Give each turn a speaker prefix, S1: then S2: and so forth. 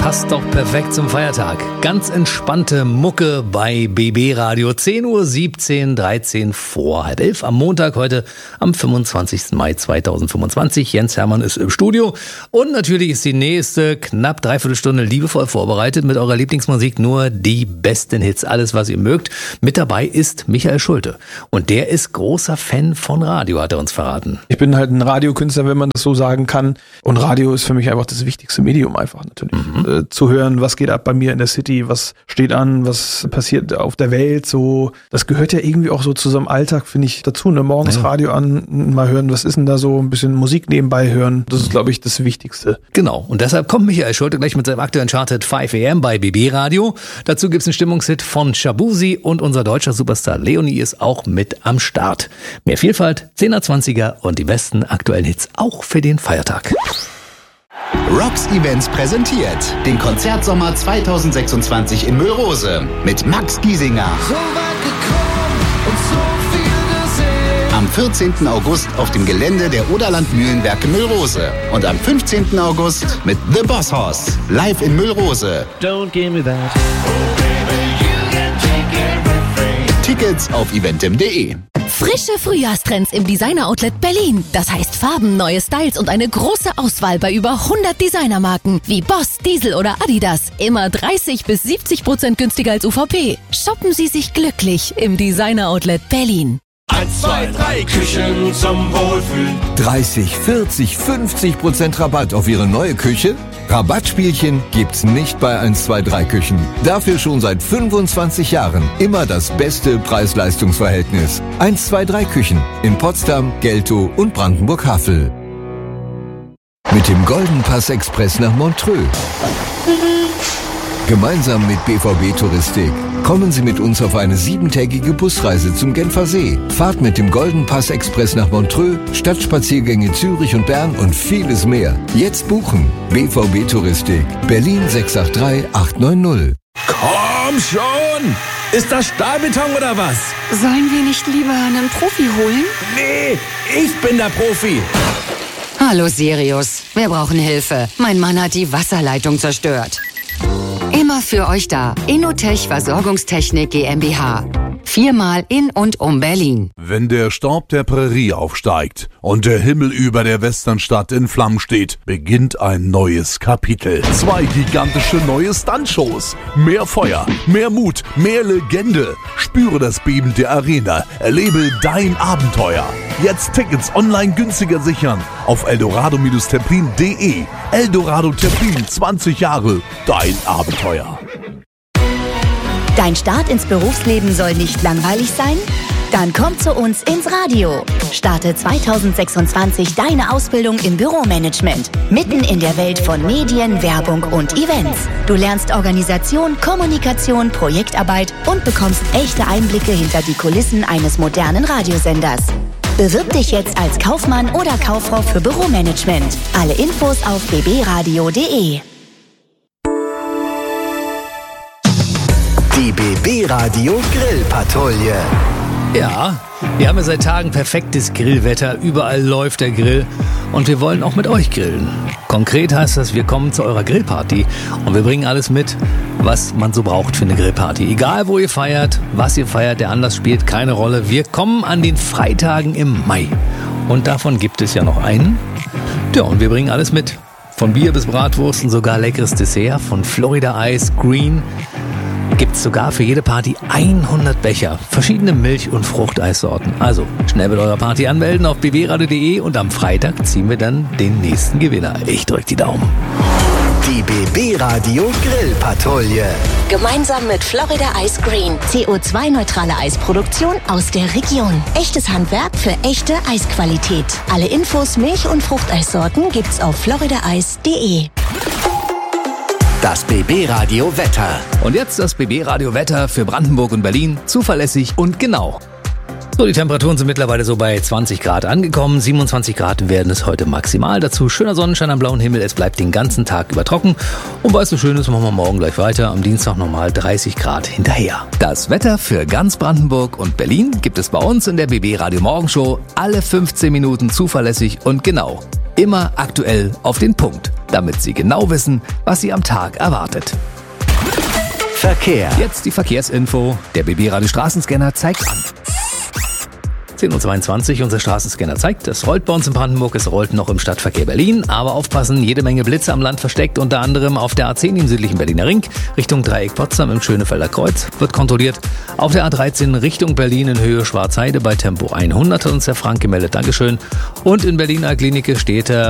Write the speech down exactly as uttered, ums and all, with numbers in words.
S1: passt doch perfekt zum Feiertag. Ganz entspannte Mucke bei B B Radio. zehn Uhr siebzehn, dreizehn vor halb elf am Montag, heute am fünfundzwanzigsten Mai zweitausendfünfundzwanzig. Jens Hermann ist im Studio und natürlich ist die nächste knapp dreiviertel Stunde liebevoll vorbereitet mit eurer Lieblingsmusik, nur die besten Hits, alles was ihr mögt. Mit dabei ist Michael Schulte und der ist großer Fan von Radio, hat er uns verraten.
S2: Ich bin halt ein Radiokünstler, wenn man das so sagen kann, und Radio ist für mich einfach das wichtigste Medium einfach natürlich. Mhm. Äh, zu hören, was geht ab bei mir in der City, was steht an, was passiert auf der Welt, so, das gehört ja irgendwie auch so zu so einem Alltag, finde ich, dazu, ne? Morgens ja. Radio an, mal hören, was ist denn da so, ein bisschen Musik nebenbei hören, das ist, glaube ich, das Wichtigste.
S1: Genau, und deshalb kommt Michael Schulte gleich mit seinem aktuellen Charted fünf a m bei B B Radio. Dazu gibt's einen Stimmungshit von Shabuzi und unser deutscher Superstar Leonie ist auch mit am Start. Mehr Vielfalt, zehner, zwanziger und die besten aktuellen Hits auch für den Feiertag.
S3: Rocks Events präsentiert den Konzertsommer zweitausendsechsundzwanzig in Müllrose mit Max Giesinger.
S4: So weit gekommen und so viel gesehen.
S3: Am vierzehnten August auf dem Gelände der Oderland Mühlenwerke Müllrose und am fünfzehnten August mit The Boss Hoss live in Müllrose.
S5: Don't give me that.
S4: Oh baby, you can take everything.
S3: Tickets auf eventim punkt de.
S6: Frische Frühjahrstrends im Designer-Outlet Berlin. Das heißt Farben, neue Styles und eine große Auswahl bei über hundert Designermarken wie Boss, Diesel oder Adidas. Immer dreißig bis siebzig Prozent günstiger als U V P. Shoppen Sie sich glücklich im Designer-Outlet Berlin.
S4: Eins, zwei, drei Küchen zum Wohlfühlen.
S7: dreißig, vierzig, fünfzig Prozent Rabatt auf Ihre neue Küche? Rabattspielchen gibt's nicht bei eins, zwei, drei Küchen. Dafür schon seit fünfundzwanzig Jahren immer das beste Preis-Leistungs-Verhältnis. eins, zwei, drei Küchen in Potsdam, Geltow und Brandenburg-Havel. Mit dem Golden Pass Express nach Montreux. Gemeinsam mit B V B Touristik kommen Sie mit uns auf eine siebentägige Busreise zum Genfersee. Fahrt mit dem Golden Pass Express nach Montreux, Stadtspaziergänge Zürich und Bern und vieles mehr. Jetzt buchen. B V B Touristik. Berlin sechs acht drei acht neun null.
S8: Komm schon! Ist das Stahlbeton oder was?
S9: Sollen wir nicht lieber einen Profi holen?
S8: Nee, ich bin der Profi.
S9: Hallo Sirius, wir brauchen Hilfe. Mein Mann hat die Wasserleitung zerstört. Immer für euch da. Innotech Versorgungstechnik GmbH. Viermal in und um Berlin.
S10: Wenn der Staub der Prärie aufsteigt und der Himmel über der Westernstadt in Flammen steht, beginnt ein neues Kapitel. Zwei gigantische neue Stuntshows. Mehr Feuer, mehr Mut, mehr Legende. Spüre das Beben der Arena. Erlebe dein Abenteuer. Jetzt Tickets online günstiger sichern auf eldorado Terplin punkt de. Eldorado Terplin, zwanzig Jahre, dein Abenteuer.
S11: Dein Start ins Berufsleben soll nicht langweilig sein? Dann komm zu uns ins Radio. Starte zweitausendsechsundzwanzig deine Ausbildung im Büromanagement. Mitten in der Welt von Medien, Werbung und Events. Du lernst Organisation, Kommunikation, Projektarbeit und bekommst echte Einblicke hinter die Kulissen eines modernen Radiosenders. Bewirb dich jetzt als Kaufmann oder Kauffrau für Büromanagement. Alle Infos auf b b radio punkt de.
S3: Die B B Radio Grillpatrouille.
S1: Ja, wir haben ja seit Tagen perfektes Grillwetter, überall läuft der Grill und wir wollen auch mit euch grillen. Konkret heißt das, wir kommen zu eurer Grillparty und wir bringen alles mit, was man so braucht für eine Grillparty. Egal wo ihr feiert, was ihr feiert, der Anlass spielt keine Rolle. Wir kommen an den Freitagen im Mai und davon gibt es ja noch einen. Ja, und wir bringen alles mit. Von Bier bis Bratwurst und sogar leckeres Dessert, von Florida Ice Green. Gibt's sogar für jede Party hundert Becher, verschiedene Milch- und Fruchteissorten. Also schnell mit eurer Party anmelden auf b b radio punkt de und am Freitag ziehen wir dann den nächsten Gewinner. Ich drück die Daumen.
S3: Die B B Radio Grillpatrouille.
S6: Gemeinsam mit Florida Ice Green. C O zwei neutrale Eisproduktion aus der Region. Echtes Handwerk für echte Eisqualität. Alle Infos, Milch- und Fruchteissorten gibt's auf florida ice punkt de.
S3: Das B B Radio Wetter.
S1: Und jetzt das B B Radio Wetter für Brandenburg und Berlin. Zuverlässig und genau. So, die Temperaturen sind mittlerweile so bei zwanzig Grad angekommen. siebenundzwanzig Grad werden es heute maximal. Dazu schöner Sonnenschein am blauen Himmel. Es bleibt den ganzen Tag über trocken. Und weil es so schön ist, machen wir morgen gleich weiter. Am Dienstag nochmal dreißig Grad hinterher.
S5: Das Wetter für ganz Brandenburg und Berlin gibt es bei uns in der B B Radio Morgenshow alle fünfzehn Minuten zuverlässig und genau. Immer aktuell auf den Punkt, damit Sie genau wissen, was Sie am Tag erwartet.
S3: Verkehr.
S5: Jetzt die Verkehrsinfo. Der B B Radio Straßenscanner zeigt an.
S1: zehn Uhr zweiundzwanzig, unser Straßenscanner zeigt, es rollt bei uns in Brandenburg, es rollt noch im Stadtverkehr Berlin, aber aufpassen, jede Menge Blitze am Land versteckt, unter anderem auf der A zehn im südlichen Berliner Ring, Richtung Dreieck Potsdam im Schönefelder Kreuz, wird kontrolliert. Auf der A dreizehn Richtung Berlin in Höhe Schwarzheide bei Tempo hundert hat uns der Frank gemeldet, Dankeschön. Und in Berliner Klinike steht er